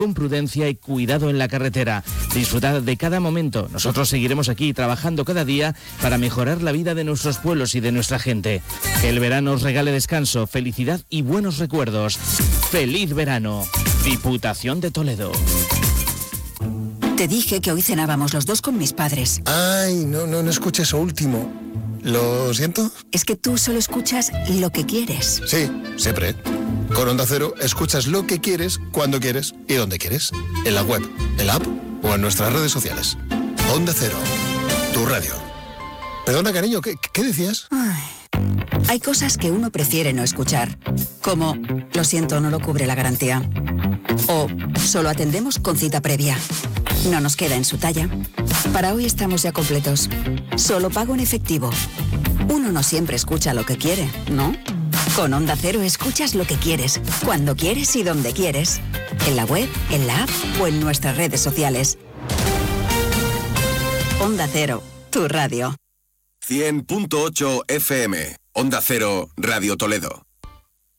con prudencia y cuidado en la carretera. Disfrutad de cada momento. Nosotros seguiremos aquí trabajando cada día para mejorar la vida de nuestros pueblos y de nuestra gente. Que el verano os regale descanso, felicidad y buenos recuerdos. ¡Feliz verano! Diputación de Toledo. Te dije que hoy cenábamos los dos con mis padres. Ay, no escuché eso último. ¿Lo siento? Es que tú solo escuchas lo que quieres. Sí, siempre. Con Onda Cero escuchas lo que quieres, cuando quieres y donde quieres. En la web, en la app o en nuestras redes sociales. Onda Cero, tu radio. Perdona, cariño, ¿qué decías? Ay, hay cosas que uno prefiere no escuchar. Como, lo siento, no lo cubre la garantía. O, solo atendemos con cita previa. No nos queda en su talla. Para hoy estamos ya completos. Solo pago en efectivo. Uno no siempre escucha lo que quiere, ¿no? Con Onda Cero escuchas lo que quieres, cuando quieres y donde quieres. En la web, en la app o en nuestras redes sociales. Onda Cero, tu radio. 100.8 FM. Onda Cero, Radio Toledo.